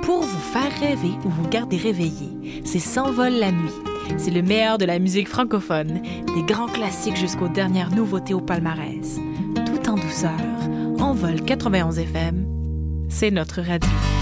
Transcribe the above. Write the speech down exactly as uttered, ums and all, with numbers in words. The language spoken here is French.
pour vous faire rêver ou vous garder réveillé. C'est S'envole la nuit. C'est le meilleur de la musique francophone, des grands classiques jusqu'aux dernières nouveautés au palmarès. Tout en douceur, Envol quatre-vingt-onze F M, c'est notre radio.